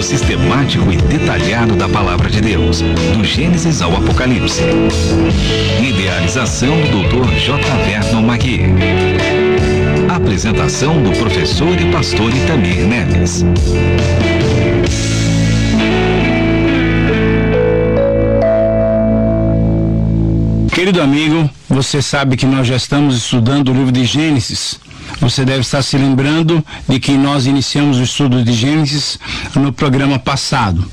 estudo sistemático e detalhado da Palavra de Deus, do Gênesis ao Apocalipse. Idealização do Dr. J. Vernon Magui. Apresentação do professor e pastor Itamir Neves. Querido amigo, você sabe que nós já estamos estudando o livro de Gênesis. Você deve estar se lembrando de que nós iniciamos o estudo de Gênesis no programa passado.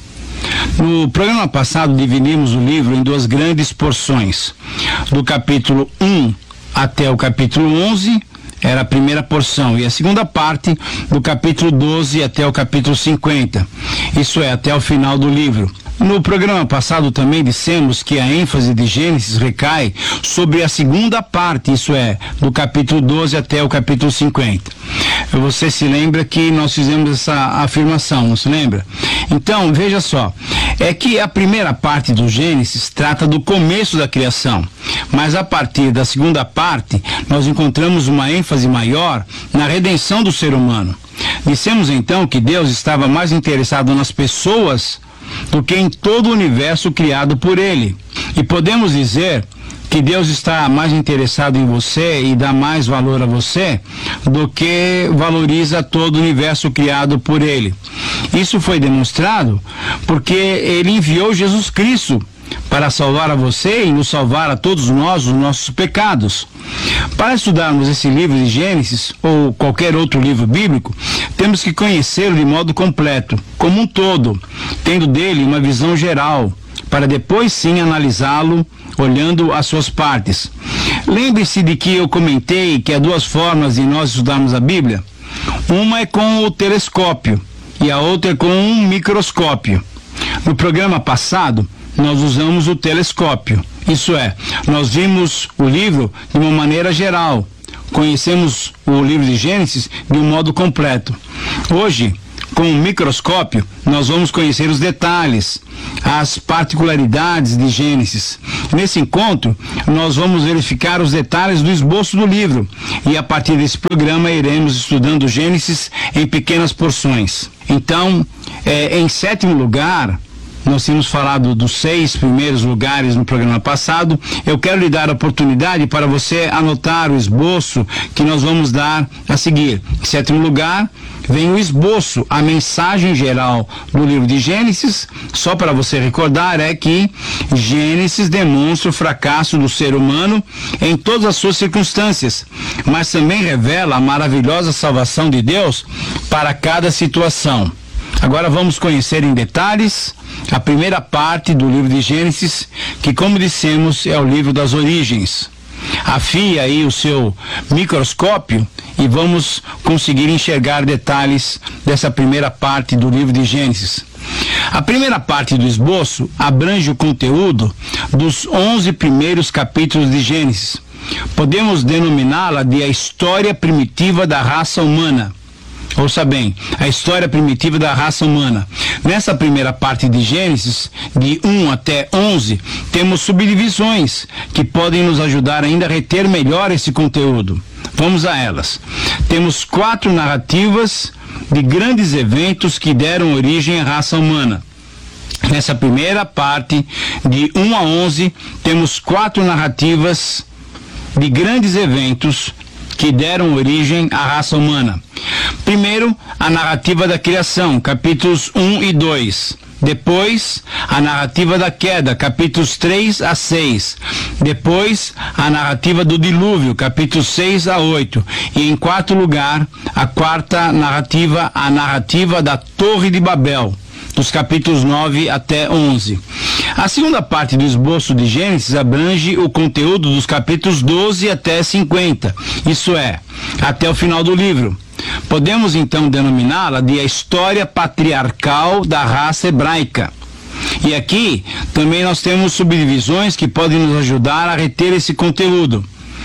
No programa passado, dividimos o livro em duas grandes porções. Do capítulo 1 até o capítulo 11, era a primeira porção, e a segunda parte, do capítulo 12 até o capítulo 50. Isso é, até o final do livro. No programa passado também dissemos que a ênfase de Gênesis recai sobre a segunda parte, isso é, do capítulo 12 até o capítulo 50. Você se lembra que nós fizemos essa afirmação, não se lembra? Então, veja só, é que a primeira parte do Gênesis trata do começo da criação, mas a partir da segunda parte, nós encontramos uma ênfase maior na redenção do ser humano. Dissemos então que Deus estava mais interessado nas pessoas do que em todo o universo criado por Ele. E podemos dizer que Deus está mais interessado em você e dá mais valor a você do que valoriza todo o universo criado por Ele. Isso foi demonstrado porque Ele enviou Jesus Cristo para salvar a você e nos salvar a todos nós os nossos pecados. Para estudarmos esse livro de Gênesis, ou qualquer outro livro bíblico, temos que conhecê-lo de modo completo, como um todo, tendo dele uma visão geral, para depois sim analisá-lo, olhando as suas partes. Lembre-se de que eu comentei que há duas formas de nós estudarmos a Bíblia. Uma é com o telescópio e a outra é com um microscópio. No programa passado, nós usamos o telescópio. Isso é, nós vimos o livro de uma maneira geral. Conhecemos o livro de Gênesis de um modo completo. Hoje, com o microscópio, nós vamos conhecer os detalhes, as particularidades de Gênesis. Nesse encontro, nós vamos verificar os detalhes do esboço do livro. E a partir desse programa, iremos estudando Gênesis em pequenas porções. Então, em sétimo lugar, nós tínhamos falado dos 6 primeiros lugares no programa passado. Eu quero lhe dar a oportunidade para você anotar o esboço que nós vamos dar a seguir. Em sétimo lugar, vem o esboço, a mensagem geral do livro de Gênesis. Só para você recordar, é que Gênesis demonstra o fracasso do ser humano em todas as suas circunstâncias, mas também revela a maravilhosa salvação de Deus para cada situação. Agora vamos conhecer em detalhes a primeira parte do livro de Gênesis, que, como dissemos, é o livro das origens. Afie aí o seu microscópio e vamos conseguir enxergar detalhes dessa primeira parte do livro de Gênesis. A primeira parte do esboço abrange o conteúdo dos 11 primeiros capítulos de Gênesis. Podemos denominá-la de a história primitiva da raça humana. Ouça bem, a história primitiva da raça humana. Nessa primeira parte de Gênesis, de 1 até 11, temos subdivisões que podem nos ajudar ainda a reter melhor esse conteúdo. Vamos a elas. Temos 4 narrativas de grandes eventos que deram origem à raça humana. Nessa primeira parte, de 1 a 11, temos 4 narrativas de grandes eventos que deram origem à raça humana. Primeiro, a narrativa da criação, capítulos 1 e 2. Depois, a narrativa da queda, capítulos 3 a 6. Depois, a narrativa do dilúvio, capítulos 6 a 8. E em quarto lugar, a quarta narrativa, a narrativa da Torre de Babel, dos capítulos 9 até 11. A segunda parte do esboço de Gênesis abrange o conteúdo dos capítulos 12 até 50, isso é, até o final do livro. Podemos então denominá-la de a história patriarcal da raça hebraica. E aqui também nós temos subdivisões que podem nos ajudar a reter esse conteúdo.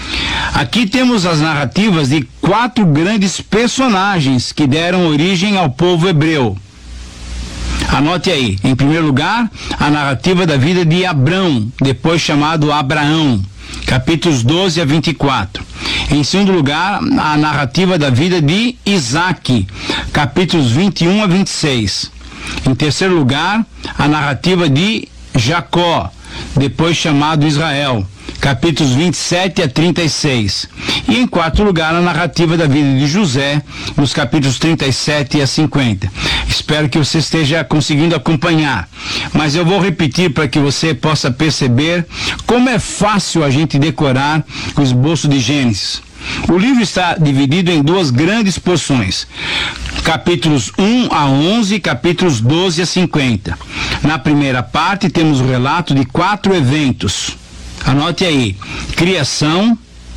Aqui temos as narrativas de 4 grandes personagens que deram origem ao povo hebreu. Anote aí, em primeiro lugar, a narrativa da vida de Abrão, depois chamado Abraão, capítulos 12 a 24. Em segundo lugar, a narrativa da vida de Isaque, capítulos 21 a 26. Em terceiro lugar, a narrativa de Jacó, depois chamado Israel, capítulos 27 a 36. E em quarto lugar, a narrativa da vida de José, nos capítulos 37 a 50. Espero que você esteja conseguindo acompanhar, mas eu vou repetir para que você possa perceber como é fácil a gente decorar o esboço de Gênesis. O livro está dividido em duas grandes porções, capítulos 1 a 11 e capítulos 12 a 50. Na primeira parte temos o relato de 4 eventos. Anote aí: criação,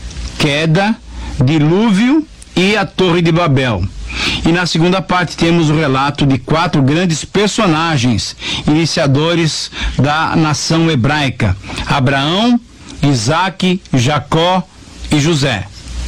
queda, dilúvio e a Torre de Babel. E na segunda parte temos o relato de 4 grandes personagens, iniciadores da nação hebraica: Abraão, Isaque, Jacó e José.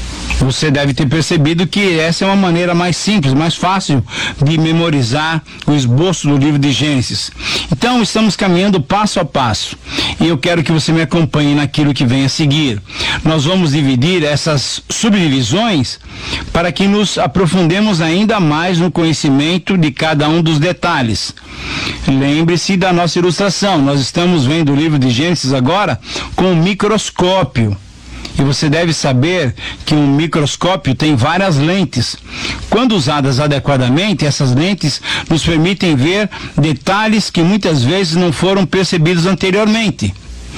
Você deve ter percebido que essa é uma maneira mais simples, mais fácil de memorizar o esboço do livro de Gênesis. Então, estamos caminhando passo a passo e eu quero que você me acompanhe naquilo que vem a seguir. Nós vamos dividir essas subdivisões para que nos aprofundemos ainda mais no conhecimento de cada um dos detalhes. Lembre-se da nossa ilustração. Nós estamos vendo o livro de Gênesis agora com um microscópio. E você deve saber que um microscópio tem várias lentes. Quando usadas adequadamente, essas lentes nos permitem ver detalhes que muitas vezes não foram percebidos anteriormente.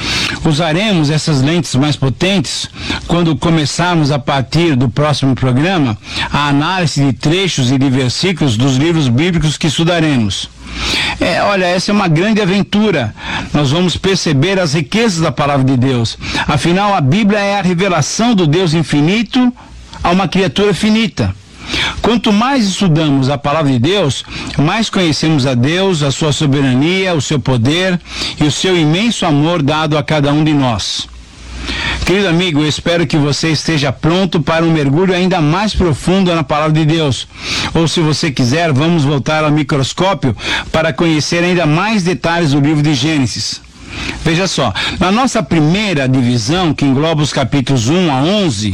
Usaremos essas lentes mais potentes quando começarmos, a partir do próximo programa, a análise de trechos e de versículos dos livros bíblicos que estudaremos. Olha, essa é uma grande aventura. Nós vamos perceber as riquezas da palavra de Deus. Afinal, a Bíblia é a revelação do Deus infinito a uma criatura finita. Quanto mais estudamos a palavra de Deus, mais conhecemos a Deus, a sua soberania, o seu poder e o seu imenso amor dado a cada um de nós. Querido amigo, eu espero que você esteja pronto para um mergulho ainda mais profundo na palavra de Deus. Ou, se você quiser, vamos voltar ao microscópio para conhecer ainda mais detalhes do livro de Gênesis. Veja só, na nossa primeira divisão, que engloba os capítulos 1 a 11,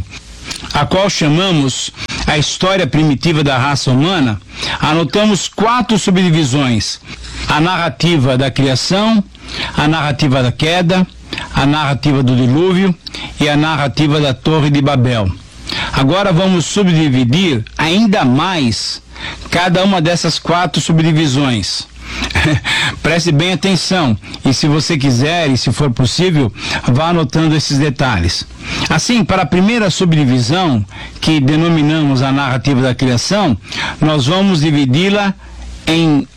a qual chamamos a história primitiva da raça humana, anotamos 4 subdivisões: a narrativa da criação, a narrativa da queda, a narrativa do dilúvio e a narrativa da Torre de Babel. Agora vamos subdividir ainda mais cada uma dessas 4 subdivisões. Preste bem atenção e, se você quiser e se for possível, vá anotando esses detalhes. Assim, para a primeira subdivisão, que denominamos a narrativa da criação, nós vamos dividi-la em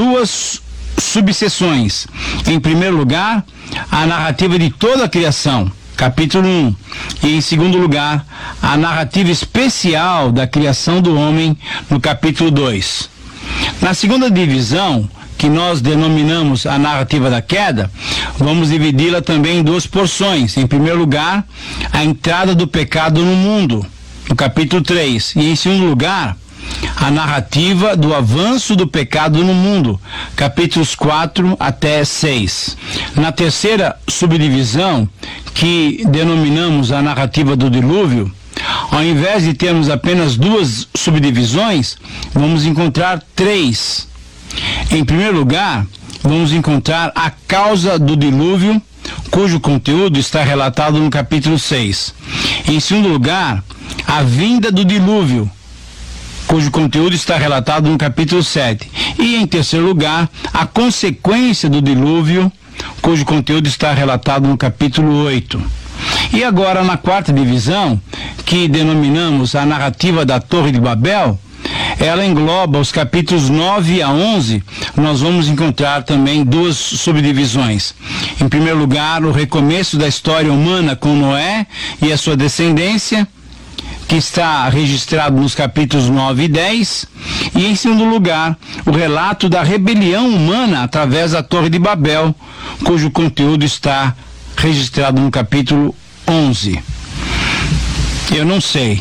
2 subseções. Em primeiro lugar, a narrativa de toda a criação, capítulo 1. E em segundo lugar, a narrativa especial da criação do homem, no capítulo 2. Na segunda divisão, que nós denominamos a narrativa da queda, vamos dividi-la também em 2 porções. Em primeiro lugar, a entrada do pecado no mundo, no capítulo 3. E em segundo lugar, a narrativa do avanço do pecado no mundo, capítulos 4 até 6. Na terceira subdivisão, que denominamos a narrativa do dilúvio, ao invés de termos apenas 2 subdivisões, vamos encontrar 3. Em primeiro lugar, vamos encontrar a causa do dilúvio, cujo conteúdo está relatado no capítulo 6. Em segundo lugar, a vinda do dilúvio, cujo conteúdo está relatado no capítulo 7. E em terceiro lugar, a consequência do dilúvio, cujo conteúdo está relatado no capítulo 8. E agora, na quarta divisão, que denominamos a narrativa da Torre de Babel, ela engloba os capítulos 9 a 11, nós vamos encontrar também 2 subdivisões. Em primeiro lugar, o recomeço da história humana com Noé e a sua descendência, que está registrado nos capítulos 9 e 10, e em segundo lugar, o relato da rebelião humana através da Torre de Babel, cujo conteúdo está registrado no capítulo 11. Eu não sei,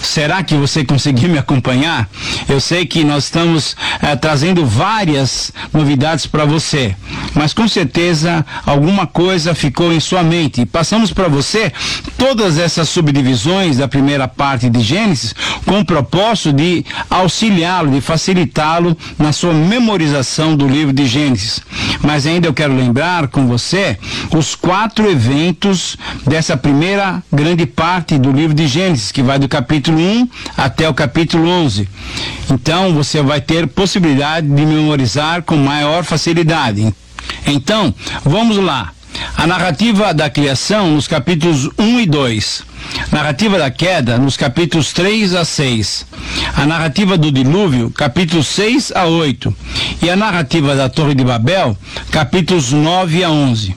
Será que você conseguiu me acompanhar? Eu sei que nós estamos trazendo várias novidades para você, mas com certeza alguma coisa ficou em sua mente. Passamos para você todas essas subdivisões da primeira parte de Gênesis com o propósito de auxiliá-lo, de facilitá-lo na sua memorização do livro de Gênesis. Mas ainda eu quero lembrar com você os 4 eventos dessa primeira grande parte do livro de Gênesis, que vai do capítulo 1 até o capítulo 11. Então você vai ter possibilidade de memorizar com maior facilidade. Então, vamos lá. A narrativa da criação nos capítulos 1 e 2. Narrativa da queda nos capítulos 3 a 6. A narrativa do dilúvio, capítulos 6 a 8. E a narrativa da Torre de Babel, capítulos 9 a 11.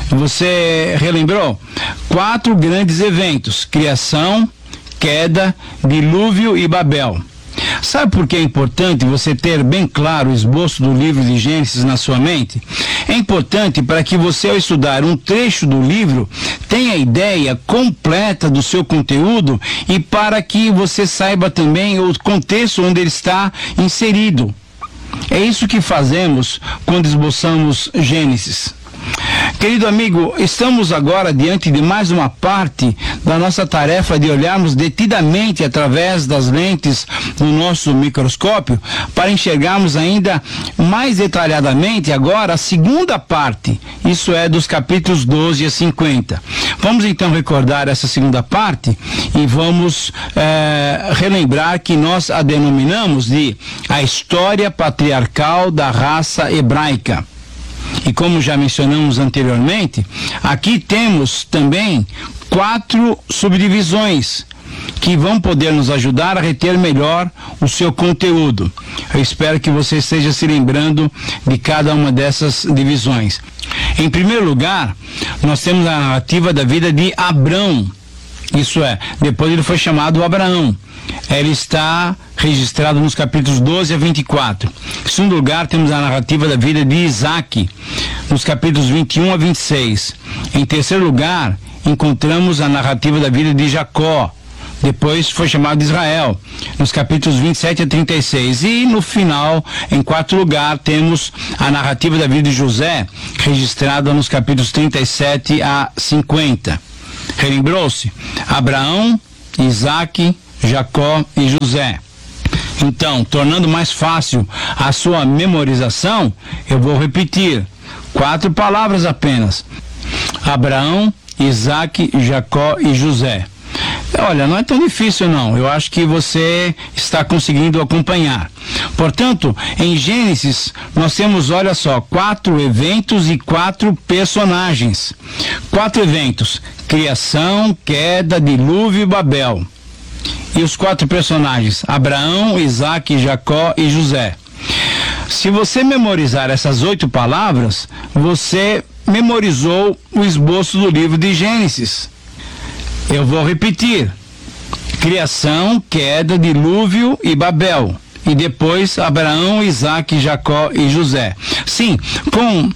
Você relembrou? 4 grandes eventos: criação, queda, dilúvio e Babel. Sabe por que é importante você ter bem claro o esboço do livro de Gênesis na sua mente? É importante para que você, ao estudar um trecho do livro, tenha a ideia completa do seu conteúdo e para que você saiba também o contexto onde ele está inserido. É isso que fazemos quando esboçamos Gênesis. Querido amigo, estamos agora diante de mais uma parte da nossa tarefa de olharmos detidamente através das lentes do nosso microscópio para enxergarmos ainda mais detalhadamente agora a segunda parte, isso é, dos capítulos 12 a 50. Vamos então recordar essa segunda parte e vamos relembrar que nós a denominamos de a história patriarcal da raça hebraica. E como já mencionamos anteriormente, aqui temos também 4 subdivisões que vão poder nos ajudar a reter melhor o seu conteúdo. Eu espero que você esteja se lembrando de cada uma dessas divisões. Em primeiro lugar, nós temos a narrativa da vida de Abrão. Isso é, depois ele foi chamado Abraão. Ele está registrado nos capítulos 12 a 24. Em segundo lugar, temos a narrativa da vida de Isaac, nos capítulos 21 a 26. Em terceiro lugar, encontramos a narrativa da vida de Jacó. Depois foi chamado de Israel, nos capítulos 27 a 36. E no final, em quarto lugar, temos a narrativa da vida de José, registrada nos capítulos 37 a 50. Relembrou-se? Abraão, Isaac, Jacó e José. Então, tornando mais fácil a sua memorização, eu vou repetir 4 palavras apenas: Abraão, Isaac, Jacó e José. Olha, não é tão difícil não, eu acho que você está conseguindo acompanhar. Portanto, em Gênesis, nós temos, olha só, 4 eventos e 4 personagens. 4 eventos: criação, queda, dilúvio e Babel. E os 4 personagens: Abraão, Isaac, Jacó e José. Se você memorizar essas 8 palavras, você memorizou o esboço do livro de Gênesis. Eu vou repetir: criação, queda, dilúvio e Babel. E depois Abraão, Isaac, Jacó e José. Sim, com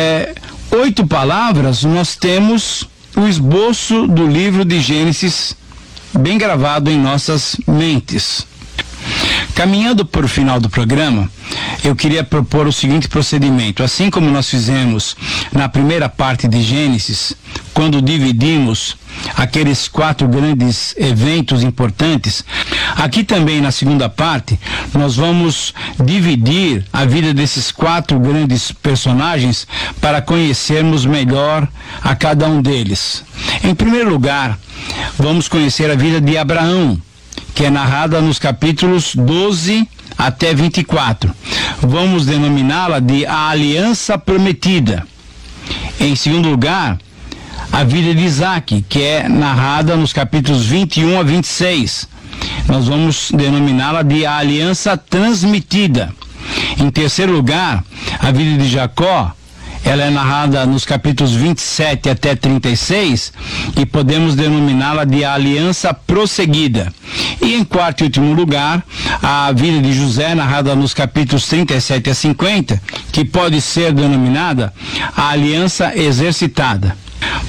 8 palavras nós temos o esboço do livro de Gênesis bem gravado em nossas mentes. Caminhando para o final do programa, eu queria propor o seguinte procedimento. Assim como nós fizemos na primeira parte de Gênesis, quando dividimos aqueles 4 grandes eventos importantes, aqui também na segunda parte, nós vamos dividir a vida desses 4 grandes personagens para conhecermos melhor a cada um deles. Em primeiro lugar, vamos conhecer a vida de Abraão, que é narrada nos capítulos 12 até 24. Vamos denominá-la de a Aliança Prometida. Em segundo lugar, a vida de Isaac, que é narrada nos capítulos 21 a 26. Nós vamos denominá-la de a Aliança Transmitida. Em terceiro lugar, a vida de Jacó, ela é narrada nos capítulos 27 até 36 e podemos denominá-la de a Aliança Prosseguida. E em quarto e último lugar, a vida de José, narrada nos capítulos 37 a 50, que pode ser denominada a Aliança Exercitada.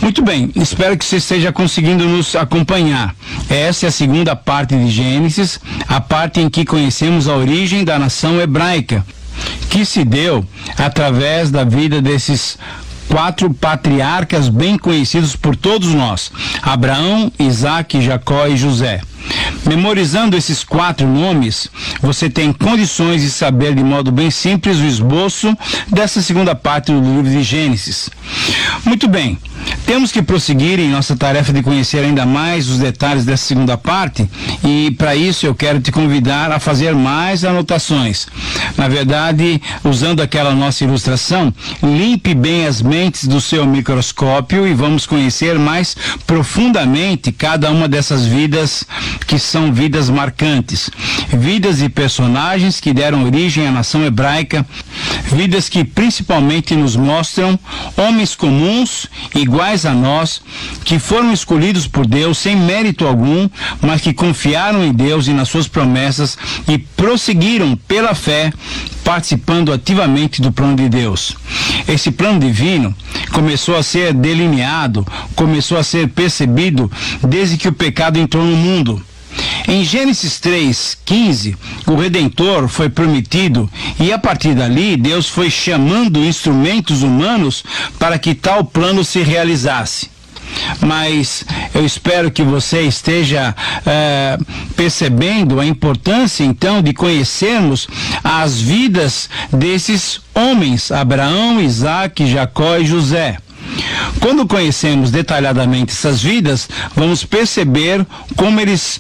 Muito bem, espero que você esteja conseguindo nos acompanhar. Essa é a segunda parte de Gênesis, a parte em que conhecemos a origem da nação hebraica, que se deu através da vida desses 4 patriarcas bem conhecidos por todos nós: Abraão, Isaque, Jacó e José. Memorizando esses 4 nomes, você tem condições de saber de modo bem simples o esboço dessa segunda parte do livro de Gênesis. Muito bem, temos que prosseguir em nossa tarefa de conhecer ainda mais os detalhes dessa segunda parte, e para isso eu quero te convidar a fazer mais anotações. Na verdade, usando aquela nossa ilustração, limpe bem as mentes do seu microscópio e vamos conhecer mais profundamente cada uma dessas vidas que são vidas marcantes, vidas e personagens que deram origem à nação hebraica, vidas que principalmente nos mostram homens comuns, iguais a nós, que foram escolhidos por Deus sem mérito algum, mas que confiaram em Deus e nas suas promessas e prosseguiram pela fé, participando ativamente do plano de Deus. Esse plano divino começou a ser delineado, começou a ser percebido desde que o pecado entrou no mundo. Em Gênesis 3:15, o Redentor foi prometido e a partir dali Deus foi chamando instrumentos humanos para que tal plano se realizasse. Mas eu espero que você esteja percebendo a importância então de conhecermos as vidas desses homens, Abraão, Isaque, Jacó e José. Quando conhecemos detalhadamente essas vidas, vamos perceber como eles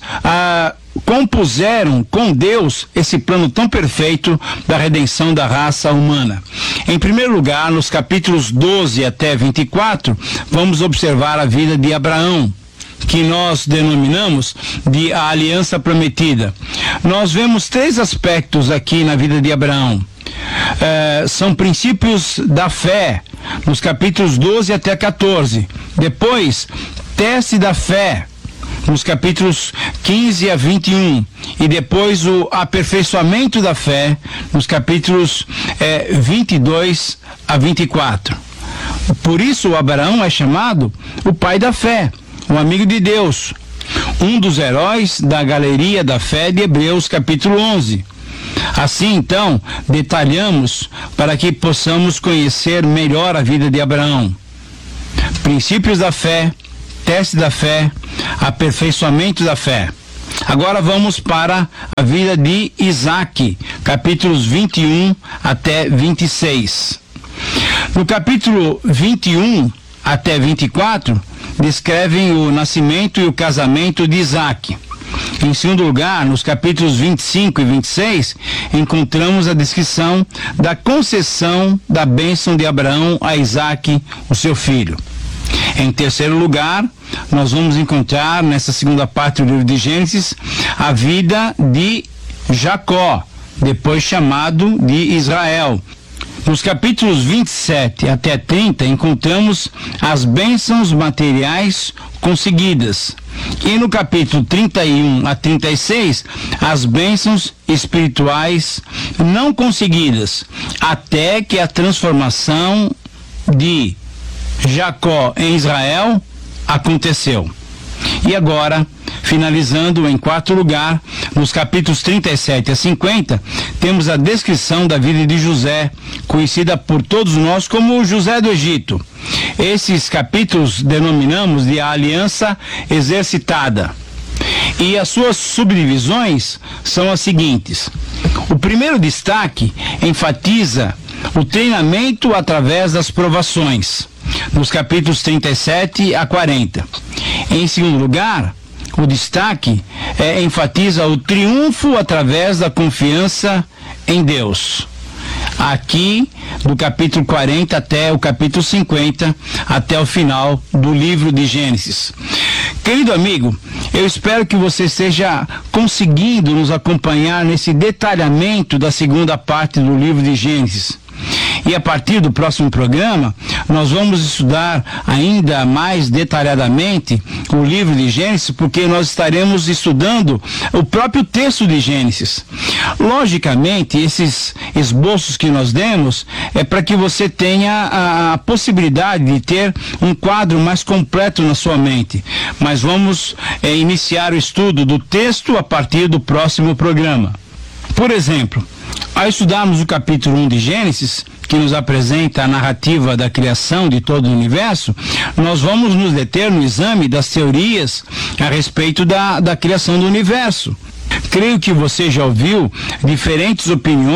compuseram com Deus esse plano tão perfeito da redenção da raça humana. Em primeiro lugar, nos capítulos 12 até 24, vamos observar a vida de Abraão, que nós denominamos de a aliança prometida. Nós vemos 3 aspectos aqui na vida de Abraão. São princípios da fé, nos capítulos 12 até 14. Depois, teste da fé, nos capítulos 15 a 21. E depois o aperfeiçoamento da fé, nos capítulos 22 a 24. Por isso, o Abraão é chamado o pai da fé, o amigo de Deus, um dos heróis da galeria da fé de Hebreus, capítulo 11. Assim, então, detalhamos para que possamos conhecer melhor a vida de Abraão. Princípios da fé, teste da fé, aperfeiçoamento da fé. Agora vamos para a vida de Isaque, capítulos 21 até 26. No capítulo 21 até 24, descrevem o nascimento e o casamento de Isaque. Em segundo lugar, nos capítulos 25 e 26, encontramos a descrição da concessão da bênção de Abraão a Isaque, o seu filho. Em terceiro lugar, nós vamos encontrar, nessa segunda parte do livro de Gênesis, a vida de Jacó, depois chamado de Israel. Nos capítulos 27 até 30, encontramos as bênçãos materiais conseguidas. E no capítulo 31 a 36, as bênçãos espirituais não conseguidas, até que a transformação de Jacó em Israel aconteceu. E agora, finalizando em quarto lugar, nos capítulos 37 a 50, temos a descrição da vida de José, conhecida por todos nós como José do Egito. Esses capítulos denominamos de a aliança exercitada. E as suas subdivisões são as seguintes. O primeiro destaque enfatiza o treinamento através das provações, nos capítulos 37 a 40. Em segundo lugar, o destaque enfatiza o triunfo através da confiança em Deus. Aqui, do capítulo 40 até o capítulo 50, até o final do livro de Gênesis. Querido amigo, eu espero que você esteja conseguindo nos acompanhar nesse detalhamento da segunda parte do livro de Gênesis. E a partir do próximo programa, nós vamos estudar ainda mais detalhadamente o livro de Gênesis, porque nós estaremos estudando o próprio texto de Gênesis. Logicamente, esses esboços que nós demos é para que você tenha a possibilidade de ter um quadro mais completo na sua mente. Mas vamos iniciar o estudo do texto a partir do próximo programa. Por exemplo, ao estudarmos o capítulo 1 de Gênesis, que nos apresenta a narrativa da criação de todo o universo, nós vamos nos deter no exame das teorias a respeito da criação do universo. Creio que você já ouviu diferentes opiniões